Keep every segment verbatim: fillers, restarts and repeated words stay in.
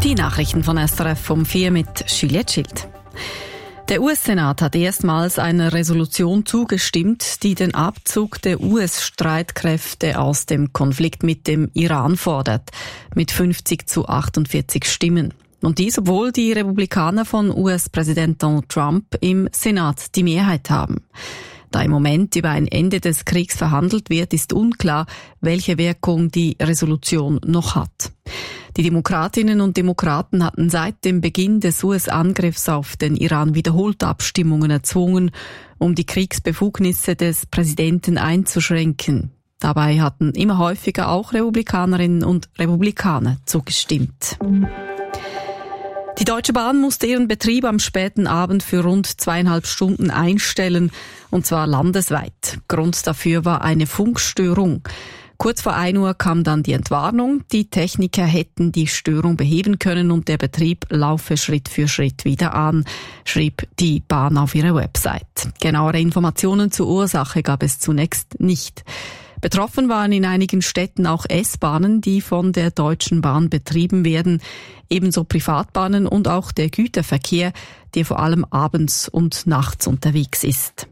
Die Nachrichten von S R F um vier mit Juliette Schild. Der U S-Senat hat erstmals einer Resolution zugestimmt, die den Abzug der U S-Streitkräfte aus dem Konflikt mit dem Iran fordert, mit fünfzig zu achtundvierzig Stimmen. Und dies, obwohl die Republikaner von U S-Präsident Donald Trump im Senat die Mehrheit haben. Da im Moment über ein Ende des Kriegs verhandelt wird, ist unklar, welche Wirkung die Resolution noch hat. Die Demokratinnen und Demokraten hatten seit dem Beginn des U S-Angriffs auf den Iran wiederholt Abstimmungen erzwungen, um die Kriegsbefugnisse des Präsidenten einzuschränken. Dabei hatten immer häufiger auch Republikanerinnen und Republikaner zugestimmt. Die Deutsche Bahn musste ihren Betrieb am späten Abend für rund zweieinhalb Stunden einstellen, und zwar landesweit. Grund dafür war eine Funkstörung. Kurz vor ein Uhr kam dann die Entwarnung. Die Techniker hätten die Störung beheben können und der Betrieb laufe Schritt für Schritt wieder an, schrieb die Bahn auf ihrer Website. Genauere Informationen zur Ursache gab es zunächst nicht. Betroffen waren in einigen Städten auch S-Bahnen, die von der Deutschen Bahn betrieben werden, ebenso Privatbahnen und auch der Güterverkehr, der vor allem abends und nachts unterwegs ist.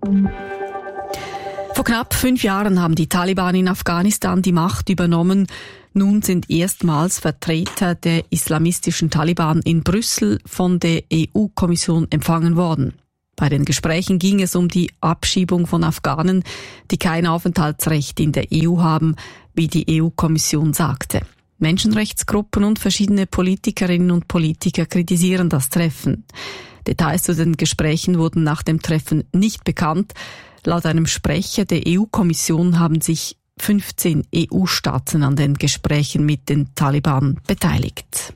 Vor knapp fünf Jahren haben die Taliban in Afghanistan die Macht übernommen. Nun sind erstmals Vertreter der islamistischen Taliban in Brüssel von der E U-Kommission empfangen worden. Bei den Gesprächen ging es um die Abschiebung von Afghanen, die kein Aufenthaltsrecht in der E U haben, wie die E U-Kommission sagte. Menschenrechtsgruppen und verschiedene Politikerinnen und Politiker kritisieren das Treffen. Details zu den Gesprächen wurden nach dem Treffen nicht bekannt. Laut einem Sprecher der E U-Kommission haben sich fünfzehn E U-Staaten an den Gesprächen mit den Taliban beteiligt.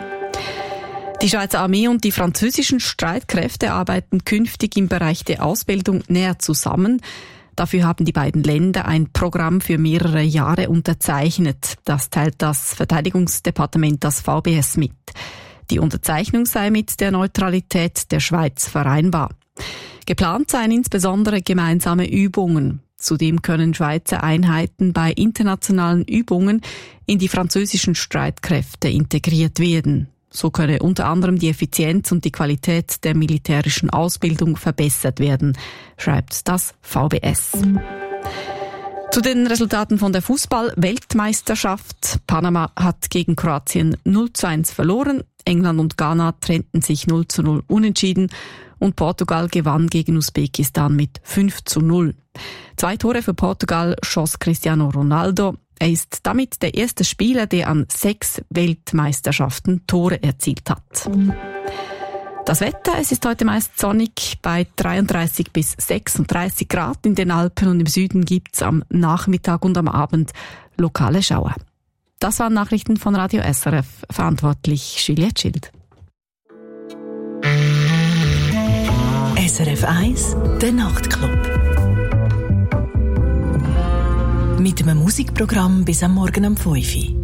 Die Schweizer Armee und die französischen Streitkräfte arbeiten künftig im Bereich der Ausbildung näher zusammen. Dafür haben die beiden Länder ein Programm für mehrere Jahre unterzeichnet. Das teilt das Verteidigungsdepartement, das V B S, mit. Die Unterzeichnung sei mit der Neutralität der Schweiz vereinbar. Geplant seien insbesondere gemeinsame Übungen. Zudem können Schweizer Einheiten bei internationalen Übungen in die französischen Streitkräfte integriert werden. So könne unter anderem die Effizienz und die Qualität der militärischen Ausbildung verbessert werden, schreibt das V B S. Zu den Resultaten von der Fußball-Weltmeisterschaft. Panama hat gegen Kroatien null zu eins verloren, England und Ghana trennten sich null zu null unentschieden und Portugal gewann gegen Usbekistan mit fünf zu null. Zwei Tore für Portugal schoss Cristiano Ronaldo. Er ist damit der erste Spieler, der an sechs Weltmeisterschaften Tore erzielt hat. Das Wetter, es ist heute meist sonnig bei dreiunddreißig bis sechsunddreißig Grad in den Alpen und im Süden gibt's am Nachmittag und am Abend lokale Schauer. Das waren Nachrichten von Radio S R F, verantwortlich Juliette Schild. S R F eins, der Nachtclub. Mit einem Musikprogramm bis am Morgen um fünf Uhr.